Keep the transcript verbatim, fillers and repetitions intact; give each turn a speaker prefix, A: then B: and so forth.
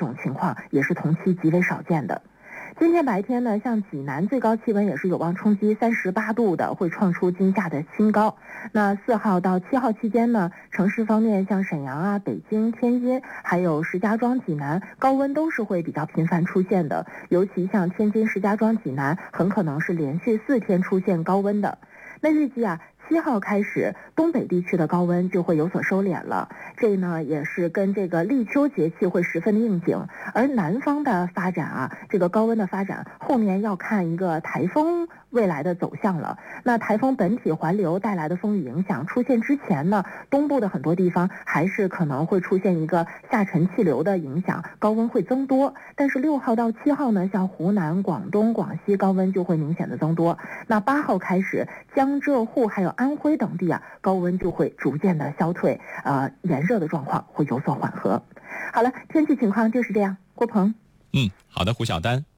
A: 种情况也是同期极为少见的。今天白天呢，像济南最高气温也是有望冲击三十八度的，会创出今夏的新高。那四号到七号期间呢，城市方面像沈阳啊、北京、天津，还有石家庄、济南，高温都是会比较频繁出现的。尤其像天津、石家庄、济南，很可能是连续四天出现高温的。那预计啊，七号开始，东北地区的高温就会有所收敛了。这呢也是跟这个立秋节气会十分的应景。而南方的发展啊，这个高温的发展，后面要看一个台风未来的走向了。那台风本体环流带来的风雨影响出现之前呢，东部的很多地方还是可能会出现一个下沉气流的影响，高温会增多。但是六号到七号呢，像湖南、广东、广西高温就会明显的增多。那八号开始，江浙沪还有安徽等地啊，高温就会逐渐的消退，呃，炎热的状况会有所缓和。好了，天气情况就是这样。郭鹏，
B: 嗯，好的，胡晓丹。